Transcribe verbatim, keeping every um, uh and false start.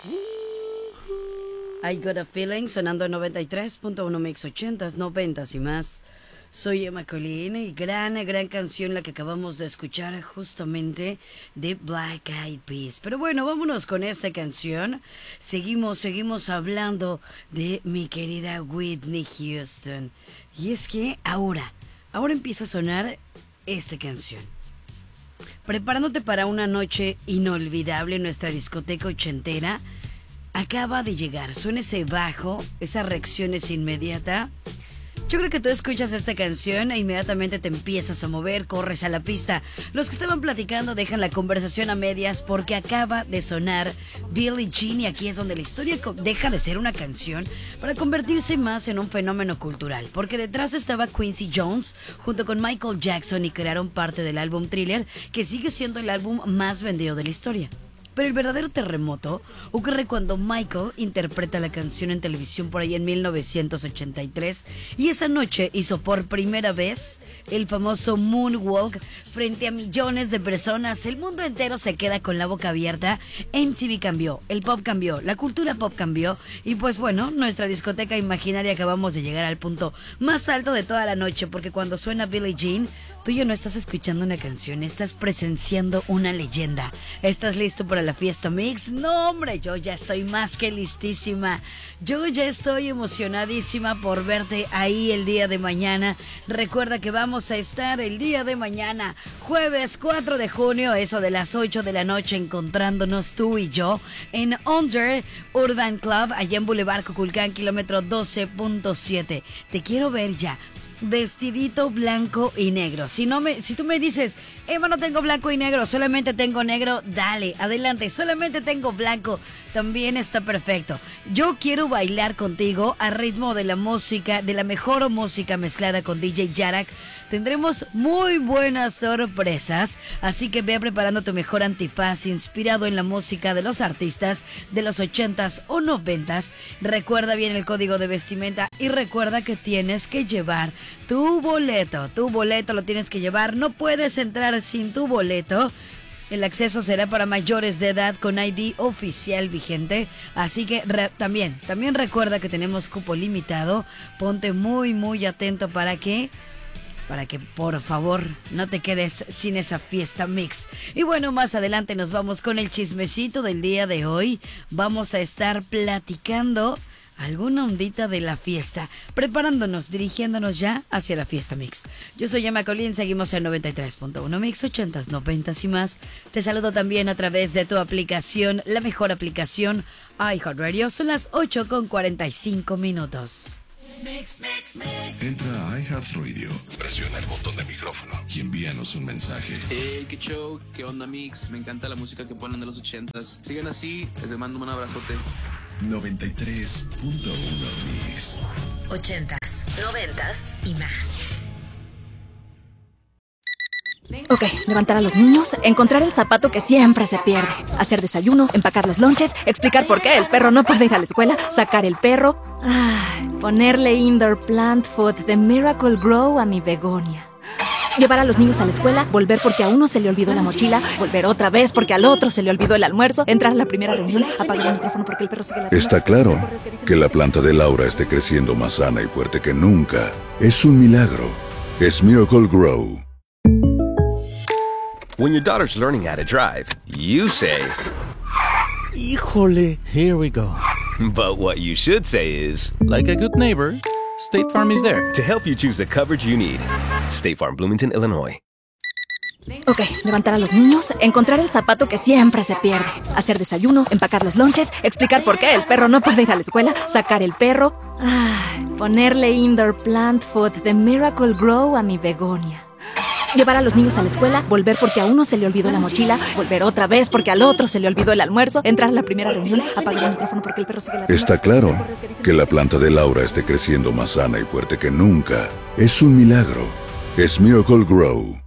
I Got a Feeling, sonando en noventa y tres punto uno Mix ochentas, noventas y más. Soy Emma Colleen y gran, gran canción la que acabamos de escuchar justamente de Black Eyed Peas. Pero bueno, vámonos con esta canción. Seguimos, seguimos hablando de mi querida Whitney Houston. Y es que ahora, ahora empieza a sonar esta canción. Preparándote para una noche inolvidable en nuestra discoteca ochentera. Acaba de llegar, suena ese bajo, esa reacción es inmediata. Yo creo que tú escuchas esta canción e inmediatamente te empiezas a mover, corres a la pista. Los que estaban platicando dejan la conversación a medias porque acaba de sonar Billie Jean y aquí es donde la historia deja de ser una canción para convertirse más en un fenómeno cultural. Porque detrás estaba Quincy Jones junto con Michael Jackson y crearon parte del álbum Thriller, que sigue siendo el álbum más vendido de la historia. Pero el verdadero terremoto ocurre cuando Michael interpreta la canción en televisión por ahí en mil novecientos ochenta y tres y esa noche hizo por primera vez el famoso Moonwalk frente a millones de personas. El mundo entero se queda con la boca abierta. M T V cambió, el pop cambió, la cultura pop cambió y pues bueno, nuestra discoteca imaginaria acabamos de llegar al punto más alto de toda la noche porque cuando suena Billie Jean, tú ya no estás escuchando una canción, estás presenciando una leyenda. ¿Estás listo para la fiesta mix? No, hombre, yo ya estoy más que listísima. Yo ya estoy emocionadísima por verte ahí el día de mañana. Recuerda que vamos a estar el día de mañana, jueves cuatro de junio, eso de las ocho de la noche, encontrándonos tú y yo en Under Urban Club, allá en Boulevard Cuculcán, kilómetro doce punto siete. Te quiero ver ya. Vestidito blanco y negro. Si no me, si tú me dices, Emma, no tengo blanco y negro, solamente tengo negro, dale, adelante, solamente tengo blanco, también está perfecto. Yo quiero bailar contigo a ritmo de la música, de la mejor música mezclada con D J Yarak. Tendremos muy buenas sorpresas, así que ve preparando tu mejor antifaz inspirado en la música de los artistas de los ochentas o noventas. Recuerda bien el código de vestimenta y recuerda que tienes que llevar tu boleto. Tu boleto lo tienes que llevar, no puedes entrar sin tu boleto. El acceso será para mayores de edad con I D oficial vigente, así que re- también, también recuerda que tenemos cupo limitado. Ponte muy muy atento para que para que por favor no te quedes sin esa fiesta mix. Y bueno, más adelante nos vamos con el chismecito del día de hoy. Vamos a estar platicando alguna ondita de la fiesta, preparándonos, dirigiéndonos ya hacia la fiesta mix. Yo soy Emma Colleen, seguimos en noventa y tres punto uno Mix, ochentas, noventas y más. Te saludo también a través de tu aplicación, la mejor aplicación iHeartRadio. Son las ocho con cuarenta y cinco minutos. Mix, mix, mix. Entra a iHeartRadio, presiona el botón de micrófono y envíanos un mensaje. Hey, qué show, qué onda mix, me encanta la música que ponen de los ochentas. Sigan así, les mando un abrazote. noventa y tres punto uno Mix. Ochentas, noventas y más. Ok, levantar a los niños, encontrar el zapato que siempre se pierde, hacer desayuno, empacar los lonches, explicar por qué el perro no puede ir a la escuela, sacar el perro, ay, ponerle indoor plant food de Miracle Grow a mi begonia. Llevar a los niños a la escuela, volver porque a uno se le olvidó la mochila, volver otra vez porque al otro se le olvidó el almuerzo, entrar a la primera reunión, apagar el micrófono porque el perro sigue la... Está claro que la planta de Laura esté creciendo más sana y fuerte que nunca. Es un milagro. Es Miracle Grow. When your daughter's learning how to drive, you say, Híjole, here we go. but what you should say is, Like a good neighbor, State Farm is there. to help you choose the coverage you need. State Farm, Bloomington, Illinois. Ok, levantar a los niños, encontrar el zapato que siempre se pierde, hacer desayuno, empacar los lonches, explicar por qué el perro no puede ir a la escuela, sacar el perro, ay, ponerle indoor plant food de Miracle Grow a mi begonia. Llevar a los niños a la escuela, volver porque a uno se le olvidó la mochila, volver otra vez porque al otro se le olvidó el almuerzo, entrar a la primera reunión, apagar el micrófono porque el perro sigue la... Está claro que la planta de Laura esté creciendo más sana y fuerte que nunca. Es un milagro. Es Miracle Grow.